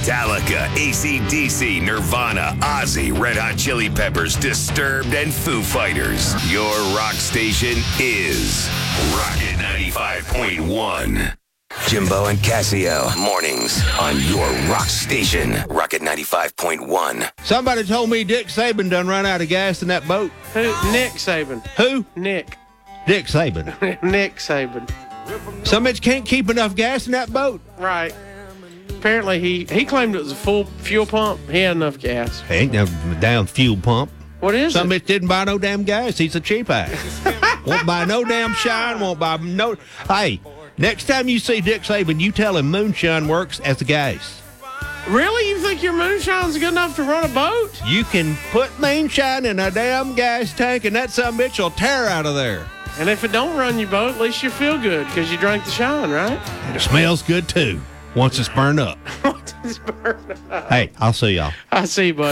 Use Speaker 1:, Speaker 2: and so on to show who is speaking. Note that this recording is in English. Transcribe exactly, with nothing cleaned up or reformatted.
Speaker 1: Metallica, A C D C, Nirvana, Ozzy, Red Hot Chili Peppers, Disturbed, and Foo Fighters. Your rock station is Rocket ninety-five point one. Jimbo and Casio, mornings on your rock station, Rocket ninety-five point one.
Speaker 2: Somebody told me Dick Saban done run out of gas in that boat.
Speaker 3: Who? Nick Saban.
Speaker 2: Who?
Speaker 3: Nick.
Speaker 2: Dick Saban.
Speaker 3: Nick Saban.
Speaker 2: Some bitch can't keep enough gas in that boat.
Speaker 3: Right. Apparently, he, he claimed it was a full fuel pump. He had enough gas.
Speaker 2: Ain't no damn fuel pump.
Speaker 3: What is
Speaker 2: Some
Speaker 3: it?
Speaker 2: bitch didn't buy no damn gas. He's a cheap ass. Won't buy no damn shine. Won't buy no. Hey, next time you see Dick Saban, you tell him moonshine works as a gas.
Speaker 3: Really? You think your moonshine's good enough to run a boat?
Speaker 2: You can put moonshine in a damn gas tank, and that son bitch will tear out of there.
Speaker 3: And if it don't run your boat, at least you feel good because you drank the shine, right?
Speaker 2: And it smells good, too, once it's burned up.
Speaker 3: Once it's burned up.
Speaker 2: Hey, I'll see y'all.
Speaker 3: I see, bud.